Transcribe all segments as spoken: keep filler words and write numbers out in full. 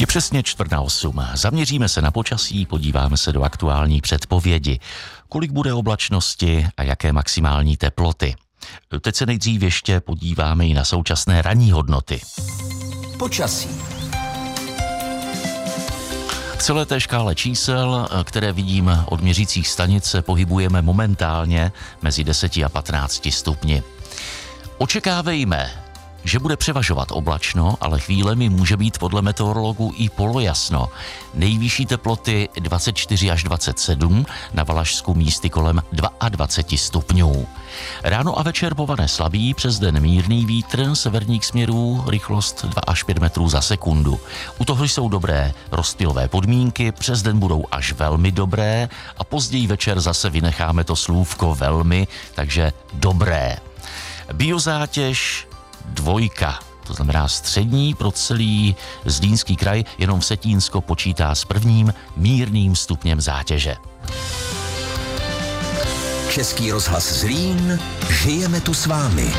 Je přesně čtvrt na osm. Zaměříme se na počasí, podíváme se do aktuální předpovědi. Kolik bude oblačnosti a jaké maximální teploty. Teď se nejdřív ještě podíváme i na současné ranní hodnoty. Počasí. V celé té škále čísel, které vidím od měřících stanic, se pohybujeme momentálně mezi deseti a patnácti stupni. Očekávejme, že bude převažovat oblačno, ale chvílemi může být podle meteorologů i polojasno. Nejvyšší teploty dvacet čtyři až dvacet sedm, na Valašsku místy kolem dvacet dva stupňů. Ráno a večer povane slabý, přes den mírný vítr, severních směrů, rychlost dva až pět metrů za sekundu. U toho jsou dobré rozptylové podmínky, přes den budou až velmi dobré a později večer zase vynecháme to slůvko velmi, takže dobré. Biozátěž dvojka, to znamená střední pro celý Zlínský kraj, jenom Vsetínsko počítá s prvním mírným stupněm zátěže. Český rozhlas Zlín, žijeme tu s vámi.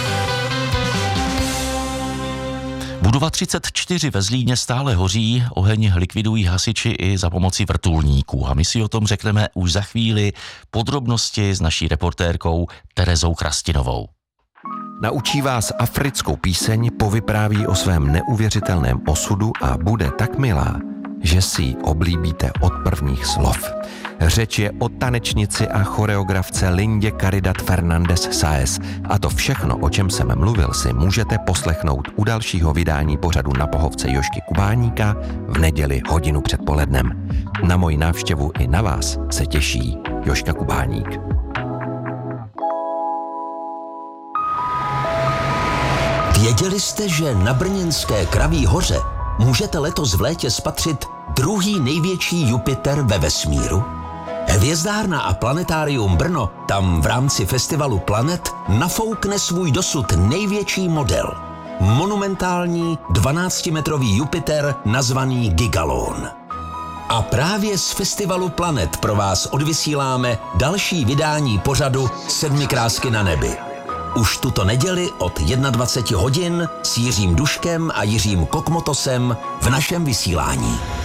Budova třicet čtyři ve Zlíně stále hoří, oheň likvidují hasiči i za pomoci vrtulníků. A my si o tom řekneme už za chvíli podrobnosti s naší reportérkou Terezou Chrastinovou. Naučí vás africkou píseň, povypráví o svém neuvěřitelném osudu a bude tak milá, že si ji oblíbíte od prvních slov. Řeč je o tanečnici a choreografce Lindě Caridad Fernández Sáez. A to všechno, o čem jsem mluvil, si můžete poslechnout u dalšího vydání pořadu Na pohovce Jožky Kubáníka v neděli hodinu před polednem. Na moji návštěvu i na vás se těší Jožka Kubáník. Věděli jste, že na brněnské Kraví hoře můžete letos v létě spatřit druhý největší Jupiter ve vesmíru? Hvězdárna a planetárium Brno tam v rámci festivalu Planet nafoukne svůj dosud největší model. Monumentální dvanáctimetrový Jupiter nazvaný Gigalon. A právě z festivalu Planet pro vás odvysíláme další vydání pořadu Sedmi krásky na nebi. Už tuto neděli od dvacet jedna hodin s Jiřím Duškem a Jiřím Kokmotosem v našem vysílání.